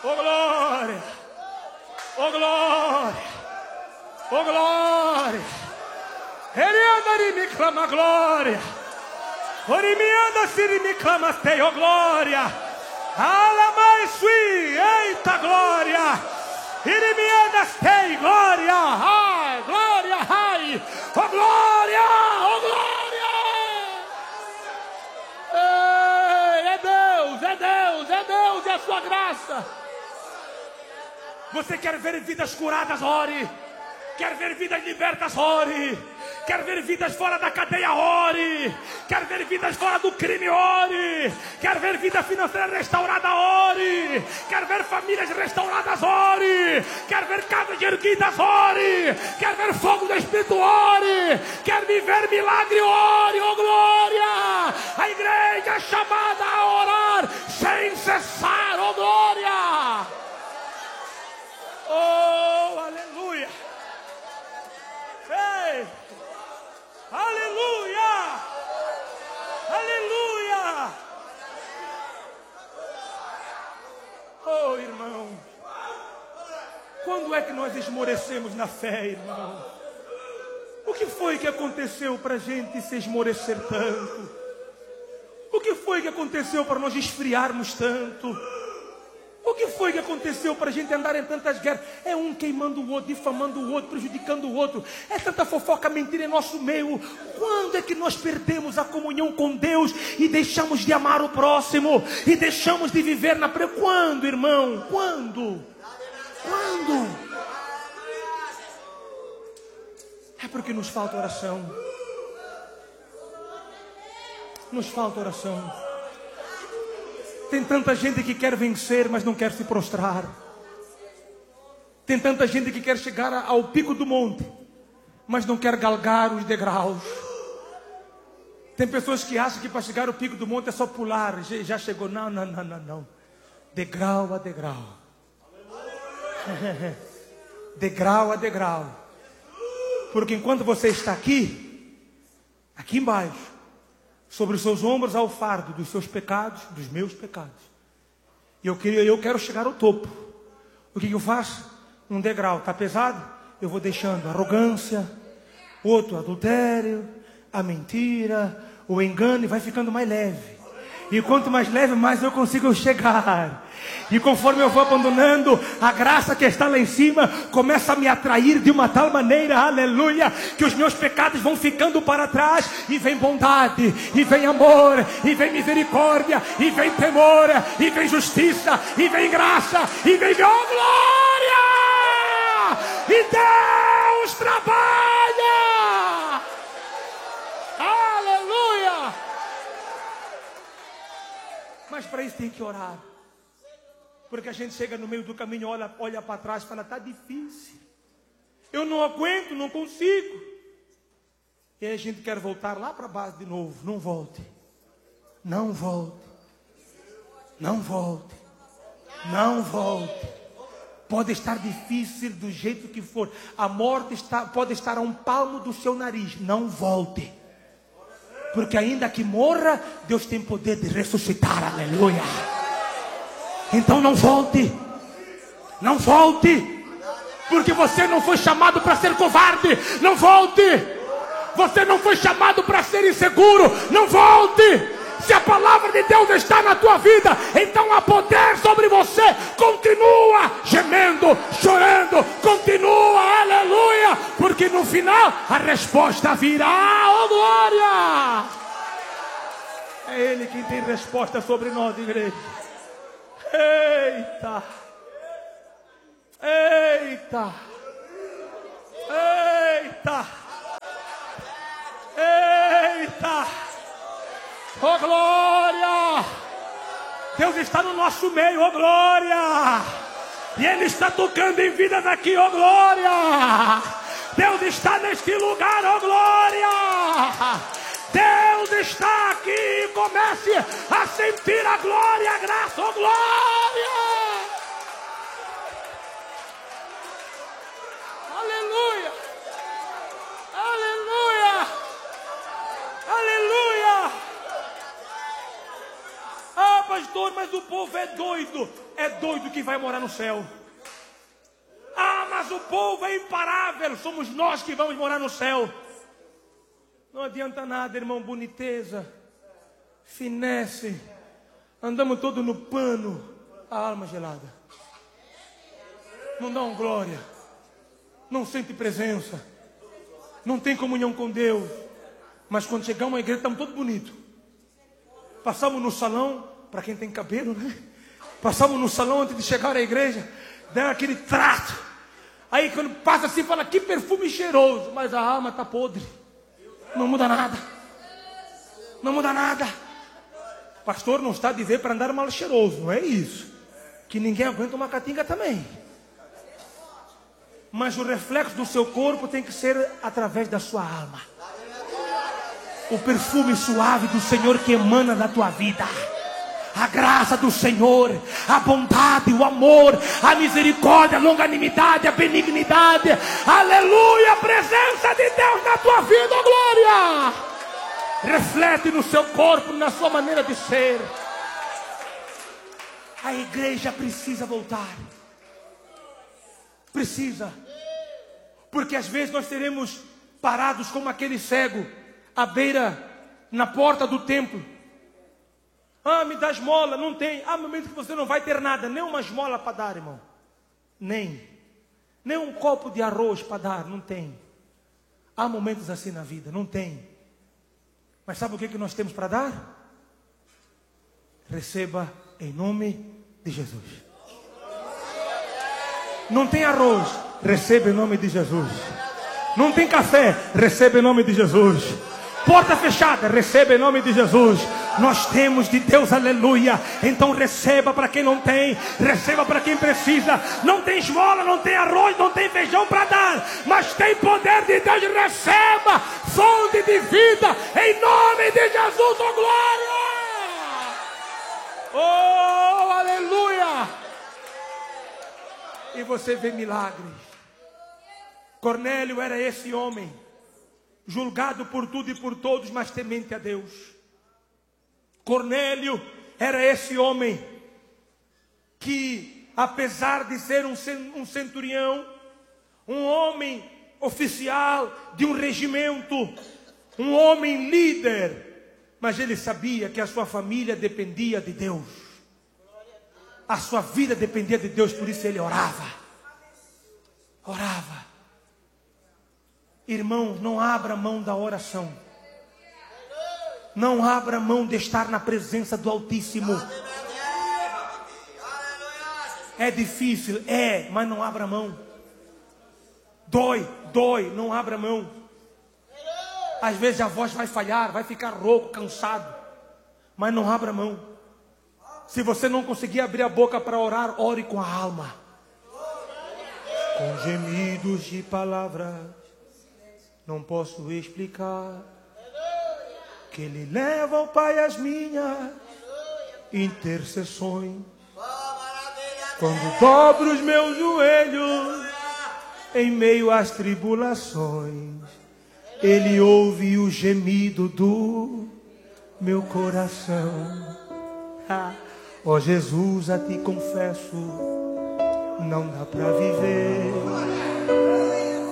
Oh glória! Oh glória! Oh glória! Ele anda e me clama glória! Ori me anda se me clama tei, oh glória! Alamai sui, eita glória! Ele me anda tei, glória! Ai, glória, ai! Oh glória! Oh glória! Ei, é Deus, é Deus, é Deus, é a sua graça! Você quer ver vidas curadas? Ore. Quer ver vidas libertas? Ore. Quer ver vidas fora da cadeia? Ore. Quer ver vidas fora do crime? Ore. Quer ver vida financeira restaurada? Ore. Quer ver famílias restauradas? Ore. Quer ver casas erguidas? Ore. Quer ver fogo do Espírito? Ore. Quer viver milagre? Ore. Oh glória! A igreja é chamada a orar sem cessar. Oh glória! Oh, aleluia! Ei! Aleluia! Aleluia! Oh, irmão! Quando é que nós esmorecemos na fé, irmão? O que foi que aconteceu para a gente se esmorecer tanto? O que foi que aconteceu para nós esfriarmos tanto? O que foi que aconteceu para a gente andar em tantas guerras? É um queimando o outro, difamando o outro, prejudicando o outro. É tanta fofoca, mentira em nosso meio. Quando é que nós perdemos a comunhão com Deus e deixamos de amar o próximo? E deixamos de viver na Quando, irmão? Quando? Quando? É porque nos falta oração. Nos falta oração. Tem tanta gente que quer vencer, mas não quer se prostrar. Tem tanta gente que quer chegar ao pico do monte, mas não quer galgar os degraus. Tem pessoas que acham que para chegar ao pico do monte é só pular. Já chegou. Não, não, não, não, não. Degrau a degrau. Degrau a degrau. Porque enquanto você está aqui embaixo, sobre os seus ombros há o fardo dos seus pecados, dos meus pecados. E eu quero chegar ao topo. O que eu faço? Um degrau. Está pesado? Eu vou deixando arrogância, outro adultério, a mentira, o engano, e vai ficando mais leve. E quanto mais leve, mais eu consigo chegar. E conforme eu vou abandonando, a graça que está lá em cima começa a me atrair de uma tal maneira, aleluia, que os meus pecados vão ficando para trás. E vem bondade, e vem amor, e vem misericórdia, e vem temor, e vem justiça, e vem graça, e vem glória. E Deus trabalha. Aleluia. Mas para isso tem que orar. Porque a gente chega no meio do caminho, olha para trás e fala, está difícil. Eu não aguento, não consigo. E aí a gente quer voltar lá para base de novo. Não volte. Não volte. Não volte. Não volte. Pode estar difícil do jeito que for. A morte pode estar a um palmo do seu nariz. Não volte. Porque ainda que morra, Deus tem poder de ressuscitar. Aleluia. Então não volte. Não volte. Porque você não foi chamado para ser covarde. Não volte. Você não foi chamado para ser inseguro. Não volte. Se a palavra de Deus está na tua vida, então há poder sobre você. Continua gemendo, chorando. Continua, aleluia. Porque no final a resposta virá. Oh glória. É Ele quem tem resposta sobre nós, igreja. Eita. Eita. Eita. Eita. Oh glória. Deus está no nosso meio, oh glória. E Ele está tocando em vidas aqui, oh glória. Deus está neste lugar, oh glória. Deus está aqui. Comece a sentir a glória, a graça, oh glória. Aleluia. Aleluia. Aleluia. Ah, pastor, mas mas o povo é doido que vai morar no céu. Ah, mas o povo é imparável, somos nós que vamos morar no céu. Não adianta nada, irmão, boniteza, finesse, andamos todos no pano, a alma gelada. Não dá uma glória, não sente presença, não tem comunhão com Deus. Mas quando chegamos à igreja, estamos todos bonitos. Passamos no salão, para quem tem cabelo, né? Passamos no salão antes de chegar à igreja, dá aquele trato. Aí quando passa assim, fala, que perfume cheiroso. Mas a alma está podre. Não muda nada. Não muda nada. Pastor não está a dizer para andar mal cheiroso, não é isso. Que ninguém aguenta uma catinga também. Mas o reflexo do seu corpo tem que ser através da sua alma. O perfume suave do Senhor que emana da tua vida. A graça do Senhor, a bondade, o amor, a misericórdia, a longanimidade, a benignidade. Aleluia, a presença de Deus na tua vida, oh glória. Reflete no seu corpo, na sua maneira de ser. A igreja precisa voltar. Precisa. Porque às vezes nós seremos parados como aquele cego à beira, na porta do templo. Ah, me dá esmola, não tem. Há momentos que você não vai ter nada, nem uma esmola para dar, irmão. Nem um copo de arroz para dar, não tem. Há momentos assim na vida, não tem. Mas sabe o que nós temos para dar? Receba em nome de Jesus. Não tem arroz, receba em nome de Jesus. Não tem café, receba em nome de Jesus. Porta fechada, receba em nome de Jesus. Nós temos de Deus, aleluia. Então receba para quem não tem, receba para quem precisa. Não tem esmola, não tem arroz, não tem feijão para dar, mas tem poder de Deus. Receba fonte de vida em nome de Jesus, oh glória. Oh, aleluia. E você vê milagres. Cornélio era esse homem, julgado por tudo e por todos, mas temente a Deus. Cornélio era esse homem que, apesar de ser um centurião, um homem oficial de um regimento, um homem líder, mas ele sabia que a sua família dependia de Deus. A sua vida dependia de Deus, por isso ele orava. Orava. Irmão, não abra mão da oração. Não abra mão de estar na presença do Altíssimo. É difícil, mas não abra mão. Dói, não abra mão. Às vezes a voz vai falhar, vai ficar rouco, cansado, mas não abra mão. Se você não conseguir abrir a boca para orar, ore com a alma. Com gemidos de palavras não posso explicar, que Ele leva ao Pai as minhas intercessões. Quando dobro os meus joelhos em meio às tribulações, Ele ouve o gemido do meu coração. Ó Jesus, a Ti confesso, não dá pra viver